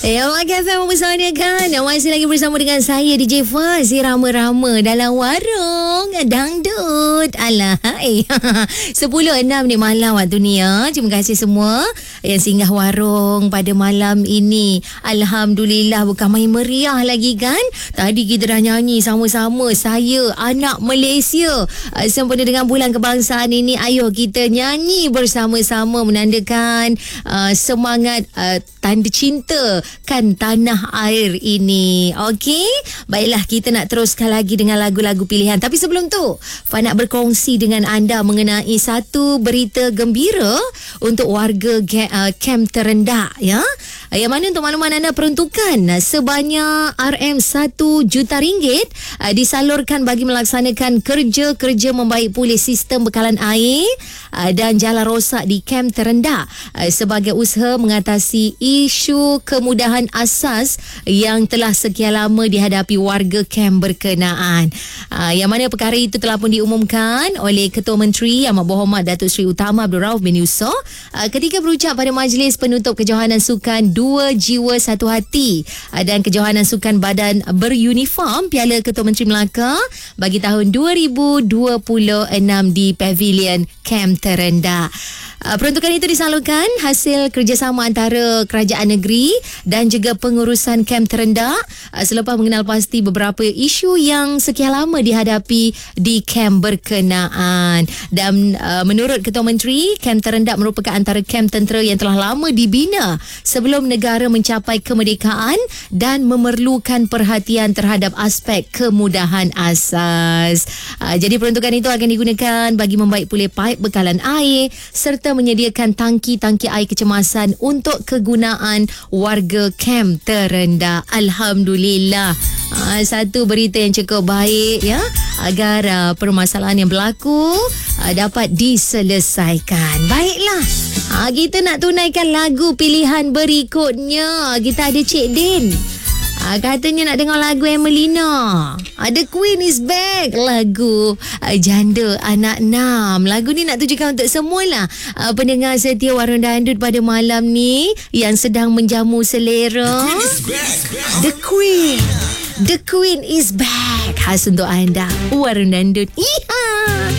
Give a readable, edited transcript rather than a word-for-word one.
Awak FM bersama kan. Masih lagi bersama dengan saya DJ Faz. Rama-rama dalam warung dangdut. Alah. 10.06 ni malam waktu ni ya. Terima kasih semua yang singgah warung pada malam ini. Alhamdulillah, bukan main meriah lagi kan. Tadi kita dah nyanyi sama-sama. Saya anak Malaysia sempena dengan bulan kebangsaan ini. Ayo kita nyanyi bersama-sama menandakan semangat tanda cinta kan tanah air ini. Okey, baiklah, kita nak teruskan lagi dengan lagu-lagu pilihan. Tapi sebelum tu, Fa nak berkongsi dengan anda mengenai satu berita gembira untuk warga Kem Terendak ya. Yang mana untuk makluman anda, peruntukan sebanyak RM1 juta disalurkan bagi melaksanakan kerja-kerja membaik pulih sistem bekalan air dan jalan rosak di Kem Terendak sebagai usaha mengatasi isu kemudahan asas yang telah sekian lama dihadapi warga kem berkenaan. Yang mana perkara itu telah pun diumumkan oleh Ketua Menteri Amat Berhormat Datuk Seri Utama Abdul Rauf bin Yusof ketika berucap pada Majlis Penutup Kejohanan Sukan 2 Jiwa Satu Hati dan Kejohanan Sukan Badan Beruniform Piala Ketua Menteri Melaka bagi tahun 2026 di Pavilion Kem Terendak. Peruntukan itu disalurkan hasil kerjasama antara kerajaan negeri dan juga pengurusan Kem Terendak selepas mengenal pasti beberapa isu yang sekian lama dihadapi di kem berkenaan. Dan menurut Ketua Menteri, Kem Terendak merupakan antara kem tentera yang telah lama dibina sebelum negara mencapai kemerdekaan dan memerlukan perhatian terhadap aspek kemudahan asas. Jadi peruntukan itu akan digunakan bagi membaik pulih paip bekalan air serta menyediakan tangki-tangki air kecemasan untuk kegunaan warga Kem Terendak. Alhamdulillah. Satu berita yang cukup baik ya, agar permasalahan yang berlaku dapat diselesaikan. Baiklah. Kita nak tunaikan lagu pilihan berikutnya. Kita ada Cik Din. Katanya nak dengar lagu Emelina. The Queen is Back. Lagu Janda Anak 6. Lagu ni nak tujukan untuk semualah pendengar setia Warung Dangdut pada malam ni yang sedang menjamu selera. The Queen is Back. Khas untuk anda Warung Dangdut. Iha.